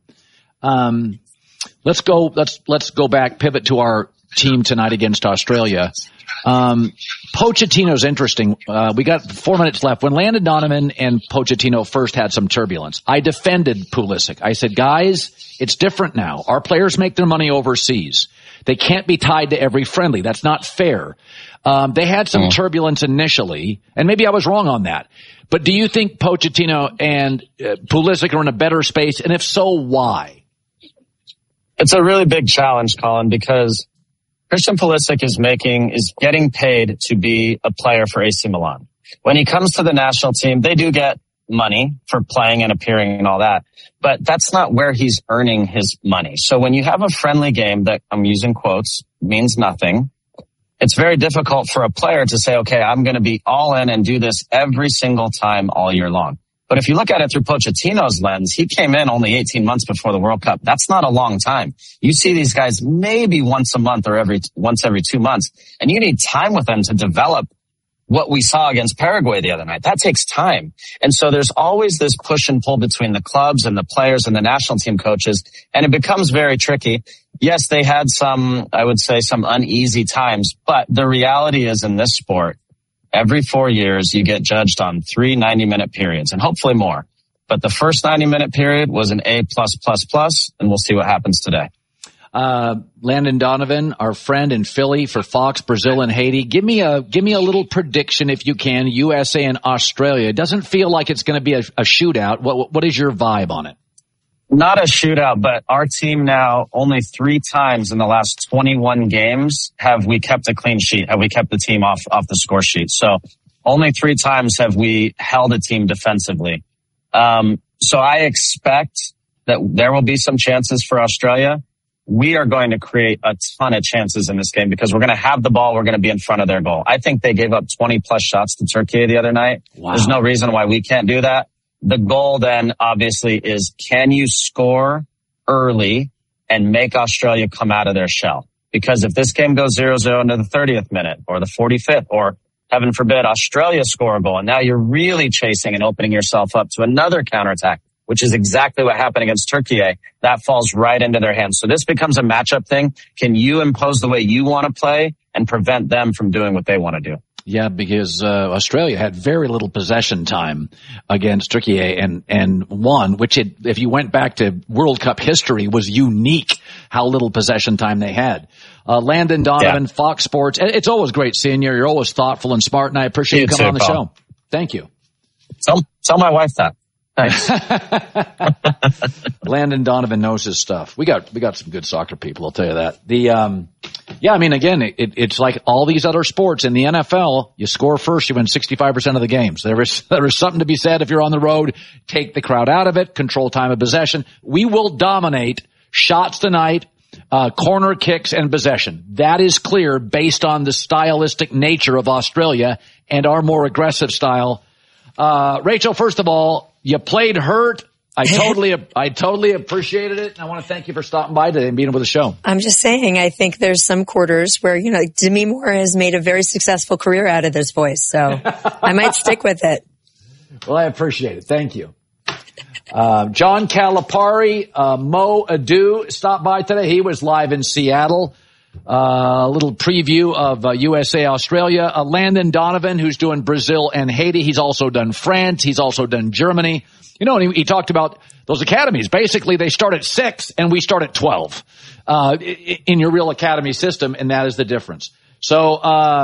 Let's go back, pivot to our team tonight against Australia. Pochettino's interesting. We got 4 minutes left. When Landon Donovan and Pochettino first had some turbulence, I defended Pulisic. I said, guys, it's different now. Our players make their money overseas. They can't be tied to every friendly. That's not fair. They had some turbulence initially, and maybe I was wrong on that. But do you think Pochettino and Pulisic are in a better space? And if so, why? It's a really big challenge, Colin, because Christian Pulisic is getting paid to be a player for AC Milan. When he comes to the national team, they do get money for playing and appearing and all that, but that's not where he's earning his money. So when you have a friendly game that, I'm using quotes, means nothing, it's very difficult for a player to say, okay, I'm going to be all in and do this every single time all year long. But if you look at it through Pochettino's lens, he came in only 18 months before the World Cup. That's not a long time. You see these guys maybe once a month or once every 2 months, and you need time with them to develop what we saw against Paraguay the other night. That takes time. And so there's always this push and pull between the clubs and the players and the national team coaches, and it becomes very tricky. Yes, they had some uneasy times, but the reality is in this sport, every 4 years, you get judged on 3 90-minute periods, and hopefully more. But the first 90-minute period was an A+++, and we'll see what happens today. Landon Donovan, our friend in Philly for Fox, Brazil and Haiti. Give me a little prediction, if you can, USA and Australia. It doesn't feel like it's going to be a shootout. What is your vibe on it? Not a shootout, but our team now, only 3 times in the last 21 games have we kept a clean sheet, have we kept the team off the score sheet. So only 3 times have we held a team defensively. So I expect that there will be some chances for Australia. We are going to create a ton of chances in this game because we're going to have the ball. We're going to be in front of their goal. I think they gave up 20+ shots to Turkey the other night. Wow. There's no reason why we can't do that. The goal then obviously is, can you score early and make Australia come out of their shell? Because if this game goes 0-0 into the 30th minute or the 45th, or heaven forbid, Australia score a goal, and now you're really chasing and opening yourself up to another counterattack, which is exactly what happened against Turkey. That falls right into their hands. So this becomes a matchup thing. Can you impose the way you want to play and prevent them from doing what they want to do? Yeah, because Australia had very little possession time against Turkey and won, which if you went back to World Cup history, was unique how little possession time they had. Landon Donovan, Fox Sports. It's always great seeing you. You're always thoughtful and smart, and I appreciate you coming on the show. Thank you. Tell my wife that. Thanks. Landon Donovan knows his stuff. We got some good soccer people, I'll tell you that. I mean, again, it's like all these other sports. In the NFL, you score first, you win 65% of the games. There is something to be said if you're on the road. Take the crowd out of it, control time of possession. We will dominate shots tonight, corner kicks and possession. That is clear based on the stylistic nature of Australia and our more aggressive style. Rachel, first of all, you played hurt. I totally appreciated it. And I want to thank you for stopping by today and being with the show. I'm just saying, I think there's some quarters where, Demi Moore has made a very successful career out of this voice. So I might stick with it. Well, I appreciate it. Thank you. John Calipari, Mo Adu stopped by today. He was live in Seattle. A little preview of USA, Australia. Landon Donovan, who's doing Brazil and Haiti. He's also done France. He's also done Germany. And he talked about those academies. Basically, they start at 6 and we start at 12 in your real academy system, and that is the difference. So,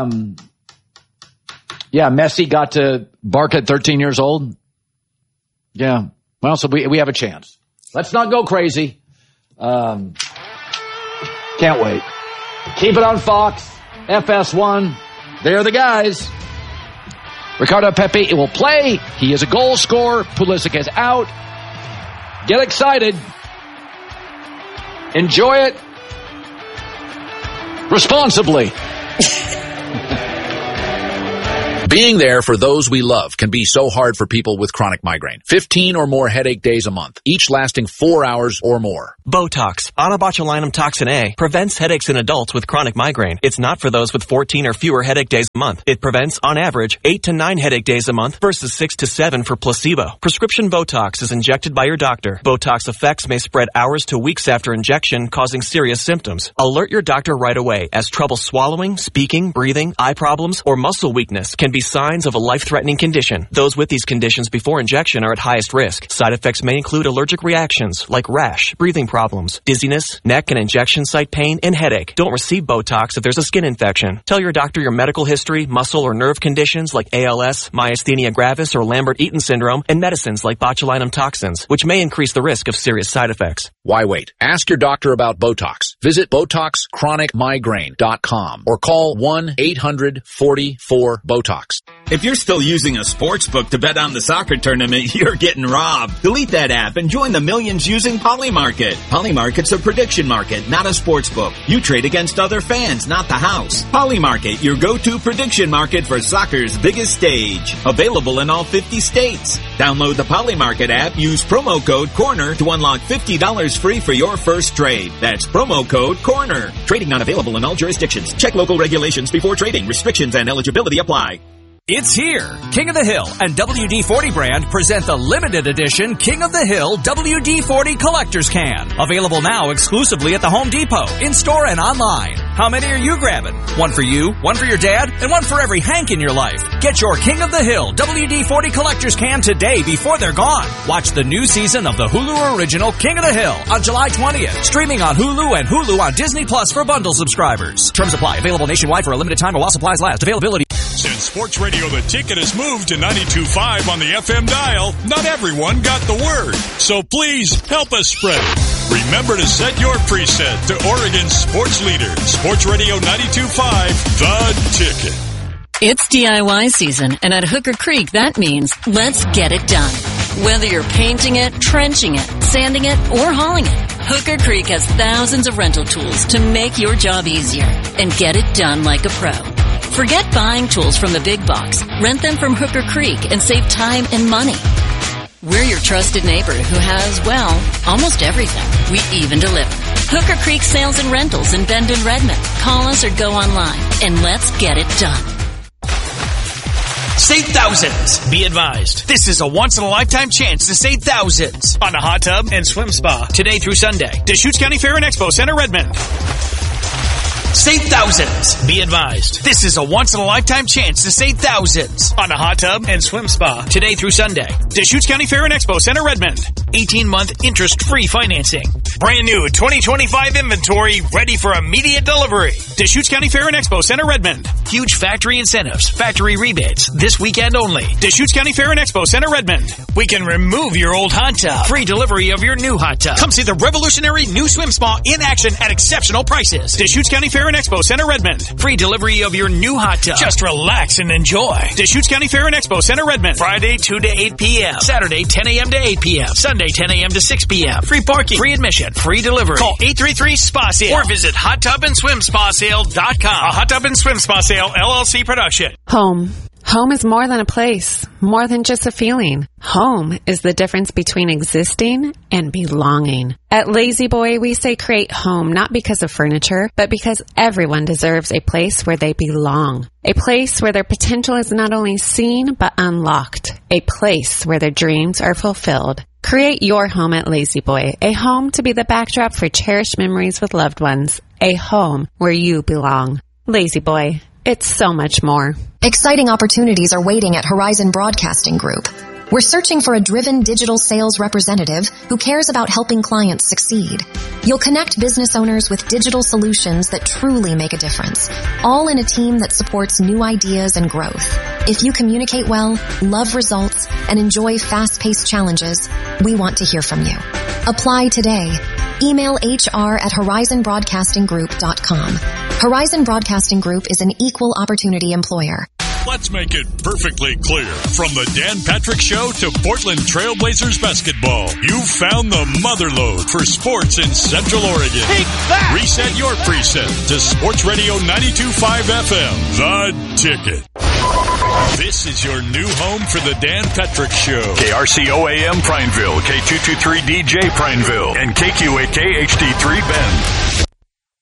Messi got to Barca at 13 years old. Yeah. Well, so we have a chance. Let's not go crazy. Can't wait. Keep it on Fox. FS1. They're the guys. Ricardo Pepi will play. He is a goal scorer. Pulisic is out. Get excited. Enjoy it responsibly. Being there for those we love can be so hard for people with chronic migraine. 15 or more headache days a month, each lasting 4 hours or more. Botox, onabotulinum toxin A, prevents headaches in adults with chronic migraine. It's not for those with 14 or fewer headache days a month. It prevents, on average, 8 to 9 headache days a month versus 6 to 7 for placebo. Prescription Botox is injected by your doctor. Botox effects may spread hours to weeks after injection, causing serious symptoms. Alert your doctor right away, as trouble swallowing, speaking, breathing, eye problems, or muscle weakness can be signs of a life-threatening condition. Those with these conditions before injection are at highest risk. Side effects may include allergic reactions like rash, breathing problems, dizziness, neck and injection site pain, and headache. Don't receive Botox if there's a skin infection. Tell your doctor your medical history, muscle or nerve conditions like ALS, myasthenia gravis, or Lambert-Eaton syndrome, and medicines like botulinum toxins, which may increase the risk of serious side effects. Why wait? Ask your doctor about Botox. Visit BotoxChronicMigraine.com or call 1-800-44-BOTOX. If you're still using a sports book to bet on the soccer tournament, you're getting robbed. Delete that app and join the millions using Polymarket. Polymarket's a prediction market, not a sports book. You trade against other fans, not the house. Polymarket, your go-to prediction market for soccer's biggest stage. Available in all 50 states. Download the Polymarket app, use promo code CORNER to unlock $50 free for your first trade. That's promo code CORNER. Trading not available in all jurisdictions. Check local regulations before trading. Restrictions and eligibility apply. It's here. King of the Hill and WD-40 brand present the limited edition King of the Hill WD-40 Collector's Can. Available now exclusively at the Home Depot, in-store and online. How many are you grabbing? One for you, one for your dad, and one for every Hank in your life. Get your King of the Hill WD-40 Collector's Can today before they're gone. Watch the new season of the Hulu original King of the Hill on July 20th. Streaming on Hulu and Hulu on Disney Plus for bundle subscribers. Terms apply. Available nationwide for a limited time while supplies last. Availability. Since Sports Radio The Ticket has moved to 92.5 on the FM dial, not everyone got the word. So please help us spread it. Remember to set your preset to Oregon's sports leader, Sports Radio 92.5, The Ticket. It's DIY season, and at Hooker Creek, that means let's get it done. Whether you're painting it, trenching it, sanding it, or hauling it, Hooker Creek has thousands of rental tools to make your job easier and get it done like a pro. Forget buying tools from the big box. Rent them from Hooker Creek and save time and money. We're your trusted neighbor who has, well, almost everything. We even deliver. Hooker Creek Sales and Rentals in Bend and Redmond. Call us or go online, and let's get it done. Save thousands. Be advised. This is a once-in-a-lifetime chance to save thousands on a hot tub and swim spa today through Sunday. Deschutes County Fair and Expo Center, Redmond. Save thousands. Be advised. This is a once-in-a-lifetime chance to save thousands on a hot tub and swim spa today through Sunday. Deschutes County Fair and Expo Center, Redmond. 18-month interest-free financing. Brand new 2025 inventory ready for immediate delivery. Deschutes County Fair and Expo Center, Redmond. Huge factory incentives, factory rebates this weekend only. Deschutes County Fair and Expo Center, Redmond. We can remove your old hot tub. Free delivery of your new hot tub. Come see the revolutionary new swim spa in action at exceptional prices. Deschutes County Fair and Expo Center, Redmond. Free delivery of your new hot tub. Just relax and enjoy. Deschutes County Fair and Expo Center, Redmond. Friday 2 to 8 p.m. Saturday 10 a.m. to 8 p.m. Sunday 10 a.m. to 6 p.m. Free parking, free admission, free delivery. Call 833-SPA-SALE or visit HotTubAndSwimSpaSale.com. A Hot Tub and Swim Spa Sale LLC production. Home. Home is more than a place, more than just a feeling. Home is the difference between existing and belonging. At Lazy Boy, we say create home not because of furniture, but because everyone deserves a place where they belong. A place where their potential is not only seen, but unlocked. A place where their dreams are fulfilled. Create your home at Lazy Boy, a home to be the backdrop for cherished memories with loved ones. A home where you belong. Lazy Boy. It's so much more. Exciting opportunities are waiting at Horizon Broadcasting Group. We're searching for a driven digital sales representative who cares about helping clients succeed. You'll connect business owners with digital solutions that truly make a difference, all in a team that supports new ideas and growth. If you communicate well, love results, and enjoy fast-paced challenges, we want to hear from you. Apply today. Email HR@horizonbroadcastinggroup.com. Horizon Broadcasting Group is an equal opportunity employer. Let's make it perfectly clear. From the Dan Patrick Show to Portland Trailblazers basketball, you found the motherlode for sports in Central Oregon. Take that! Reset your preset to Sports Radio 92.5 FM, The Ticket. This is your new home for the Dan Patrick Show. KRCO-AM Prineville, K223DJ Prineville, and KQAK HD3 Bend.